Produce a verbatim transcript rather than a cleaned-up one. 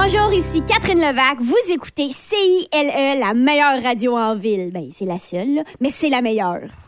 Bonjour, ici Catherine Levac. Vous écoutez C I L E, la meilleure radio en ville. Ben, c'est la seule, là, mais c'est la meilleure.